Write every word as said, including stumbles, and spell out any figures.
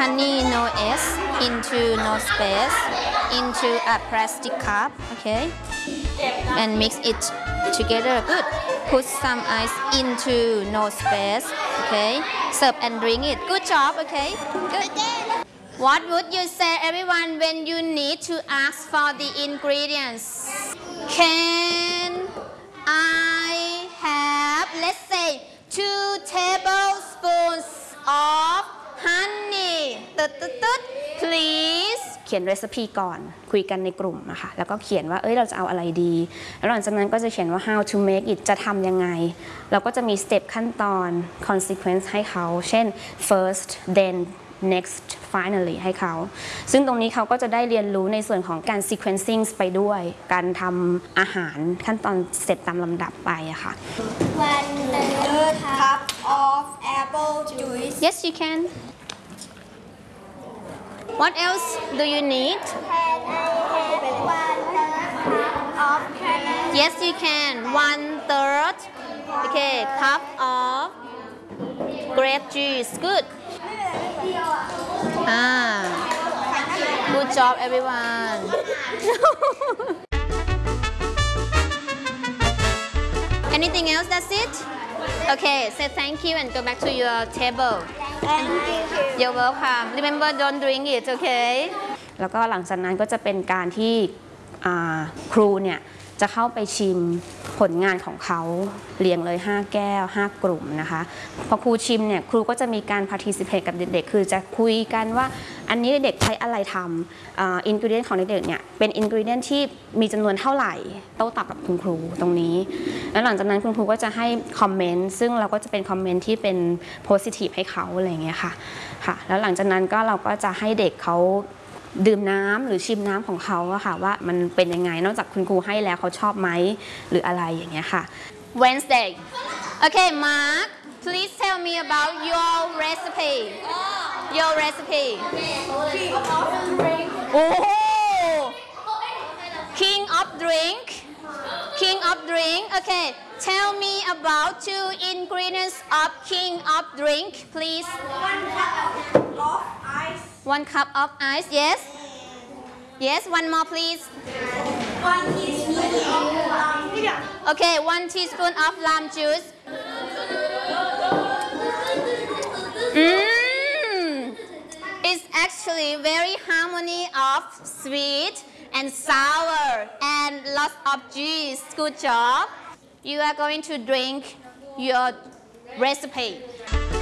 honey no S into no space into a plastic cup, okay, and mix it together. Good. Put some ice into no space, okay. Serve and drink it. Good job, okay. Good. What would you say, everyone, when you need to ask for the ingredients? Can I have, let's say, two tablespoons of honey, please เขียน recipe ก่อนคุยกันในกลุ่มนะคะแล้วก็เขียนว่าเอ้ยเราจะเอาอะไรดีแล้วหลังจากนั้นก็จะเขียนว่า how to make it จะทำยังไงเราก็จะมี step ขั้นตอน consequence ให้เขาเช่น first then next finally ให้เขาซึ่งตรงนี้เขาก็จะได้เรียนรู้ในส่วนของการ sequencing ไปด้วยการทำอาหารขั้นตอนเสร็จตามลำดับไปอะค่ะ one third cup of apple juice Yes you can What else do you need Can I have one third cup of caramel Yes you can one third Okay cup of grape juice Good Ah, good job everyone. Anything else? That's it? Okay, say thank you and go back to your table. Thank you. You're welcome. Remember, don't drink it, okay? แล้วก็หลังจากนั้นก็จะเป็นการที่ครูเนี่ยจะเข้าไปชิมผลงานของเขาเรียงเลยห้าแก้วห้ากลุ่มนะคะพอครูชิมเนี่ยครูก็จะมีการ participate กับเด็กๆคือจะคุยกันว่าอันนี้เด็กใช้อะไรทำอินกรีเดียนของเด็กๆเนี่ยเป็นอินกรีเดียนที่มีจำนวนเท่าไหร่โต้ตอบกับคุณครูตรงนี้แล้วหลังจากนั้นคุณครูก็จะให้คอมเมนต์ซึ่งเราก็จะเป็นคอมเมนต์ที่เป็น positive ให้เขาอะไรอย่างเงี้ยค่ะค่ะแล้วหลังจากนั้นก็เราก็จะให้เด็กเขาดื่มน้ำหรือชิมน้ำของเขาอะค่ะว่ามันเป็นยังไงนอกจากคุณครูให้แล้วเขาชอบไหมหรืออะไรอย่างเงี้ยค่ะ Wednesday Okay Mark please tell me about your recipe your recipe Oh King of drink King of drink Okay tell me about two ingredients of King of drink please One cup of ice One cup of ice, yes? Yes, one more please. One teaspoon of lime juice. Okay, one teaspoon of lime juice. Mmm! It's actually very harmony of sweet and sour and lots of juice. Good job. You are going to drink your recipe.